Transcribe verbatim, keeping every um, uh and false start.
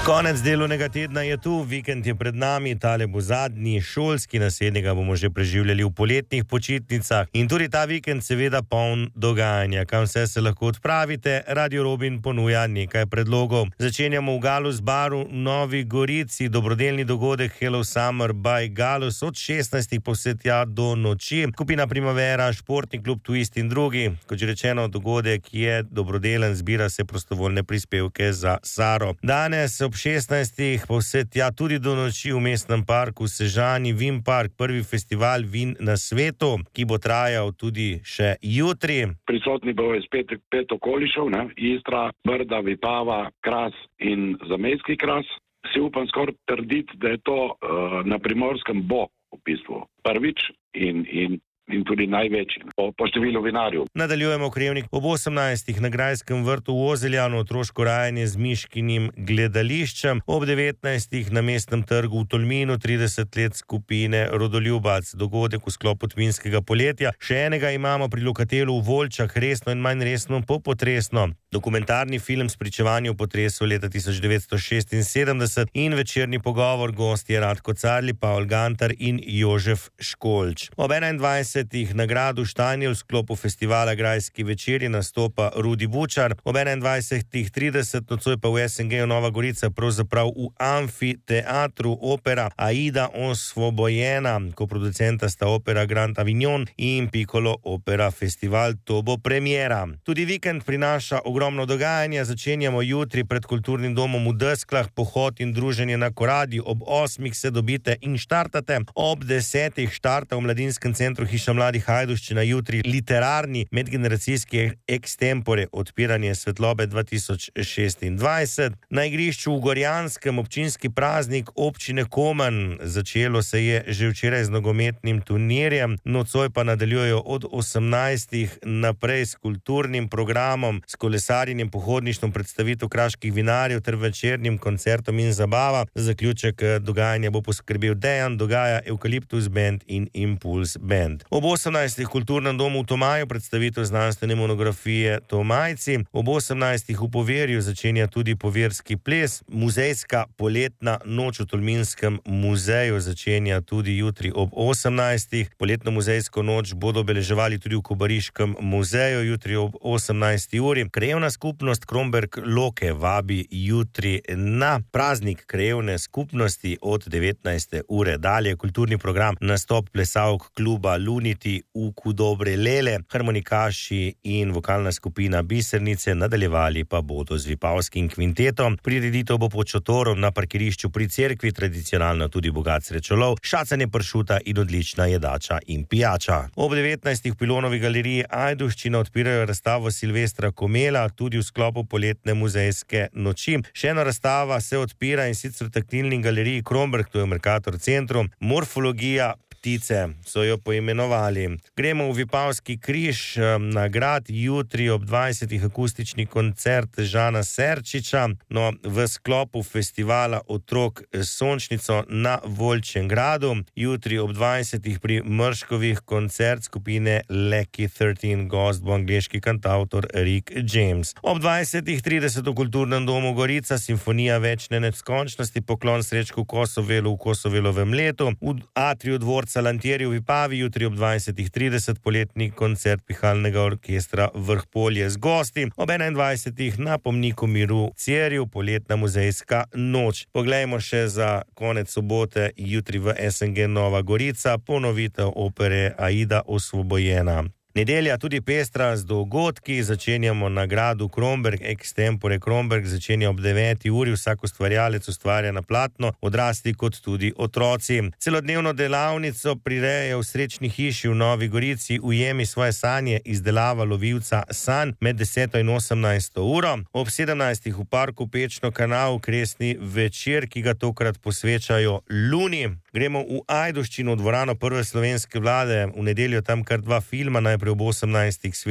Konec delovnega tedna je tu, vikend je pred nami, tale bo zadnji šolski, naslednjega bomo že preživljali v poletnih počitnicah in tudi ta vikend seveda poln dogajanja. Kam vse se lahko odpravite, Radio Robin ponuja nekaj predlogov. Začenjamo v Galus baru v Novi Gorici, dobrodelni dogodek Hello Summer by Galus od šestnajstih pa vse tja do noči. Skupina Primavera, športni klub Twist in drugi. Kot že rečeno, dogodek je dobrodelen, zbira se prostovoljne prispevke za Saro. Danes ob šestnajstih pa vse tja tudi do noči v mestnem parku Sežani Vin Park, prvi festival vin na svetu, ki bo trajal tudi še jutri. Prisotni bo iz pet, pet okolišev, ne? Istra, Brda, Vipava, Kras in zamejski Kras. Si upam skoraj trditi, da je to uh, na Primorskem bo v bistvu prvič in, in in tudi največji po, po številu vinarjev. Nadaljujemo Krevnik ob osemnajstih na Grajskem vrtu v Ozeljanu, otroško rajanje z Miškinim gledališčem, ob devetnajstih na Mestnem trgu v Tolminu trideset let skupine Rodoljubac, dogodek v sklopu Tminskega poletja. Še enega imamo pri Lokatelu v Volčah, resno in manj resno popotresno. Dokumentarni film spričevanja o potresu leta tisoč devetsto šestinsedemdeset in večerni pogovor, gostje Radko Carli, Pavel Gantar in Jožef Školč. Ob enaindvajsetih na gradu Štanjel v sklopu festivala Grajski večeri nastopa Rudi Bučar, ob enaindvajsetih trideset nocoj pa v S N G Nova Gorica, pravzaprav v amfiteatru opera Aida Osvobojena, koproducenta sta opera Grand Avignon in Piccolo opera festival, to bo premiera. Tudi vikend prinaša ogromno dogajanja, začenjamo jutri pred kulturnim domom v Desklah, pohod in druženje na Koradi, ob osmih se dobite in štartate, ob desetih štarta v mladinskem centru Hiša mladih Ajdovščina jutri literarni medgeneracijski extempore odpiranje svetlobe dva tisoč šestindvajset. Na igrišču v Gorjanskem občinski praznik občine Komen, začelo se je že včeraj z nogometnim turnirjem, nocoj pa nadaljujejo od osemnajstih naprej s kulturnim programom, s kolesarjenjem, pohodništvom, predstavitev kraških vinarjev ter večernim koncertom in zabava. Za zaključek dogajanja bo poskrbel Dejan, dogaja Eukaliptus Band in Impuls Band. Ob osemnajstih v kulturnem domu v Tomaju predstavitev znanstvene monografije Tomajci, ob osemnajstih v Poverju začenja tudi poverski ples, muzejska poletna noč v Tolminskem muzeju začenja tudi jutri ob osemnajstih, poletno muzejsko noč bodo obeleževali tudi v Kobariškem muzeju jutri ob osemnajsti uri. Krajevna skupnost Kromberk Loke vabi jutri na praznik krajevne skupnosti od devetnajste ure dalje, kulturni program, nastop plesalk kluba Luniti, Uku Dobre Lele, harmonikaši in vokalna skupina Bisernice, nadaljevali pa bodo z vipavskim kvintetom. Prireditev bo pod šotorom na parkirišču pri cerkvi, tradicionalno tudi bogat srečolov, šacanje pršuta in odlična jedača in pijača. Ob devetnajstih v Pilonovi galeriji Ajdovščina odpirajo razstavo Silvestra Komela, tudi v sklopu poletne muzejske noči. Še ena razstava se odpira in sicer v taktilni galeriji Kromberk, to je v Mercator centru, Morfologija ptice so jo poimenovali. Gremo v Vipavski križ na grad, jutri ob dvajsetih akustični koncert Žana Serčiča, no v sklopu festivala Otrok Sončnico na Volčjem gradu, jutri ob dvajsetih pri Mrškovih koncert skupine Lucky trinajst, gost bo angleški kantavtor Rick James. Ob dvajsetih trideset v kulturnem domu Gorica simfonija večne neskončnosti, poklon Srečku Kosovelu v Kosovelovem letu, v atriju dvorca Lantieri v Vipavi, jutri ob dvajsetih trideset poletni koncert pihalnega orkestra Vrhpolje z gosti, ob enaindvajsetih na Pomniku miru Cerju poletna muzejska noč. Poglejmo še za konec sobote, jutri v S N G Nova Gorica, ponovitev opere Aida Osvobojena. Nedelja tudi pestra z dogodki, začenjamo na gradu Kromberk, extempore Kromberk začenja ob deveti uri, vsak ustvarjalec ustvarja na platno, odrasli kot tudi otroci. Celodnevno delavnico prirejajo v Srečni hiši v Novi Gorici, Ujemi svoje sanje, izdelava lovilca sanj med deseto in osemnajsto uro. Ob sedemnajstih v parku Pečno kanal kresni večer, ki ga tokrat posvečajo Luni. Gremo v Ajdovščino, v dvorano Prve slovenske vlade, v nedeljo tam kar dva filma, najprej ob osemnajstih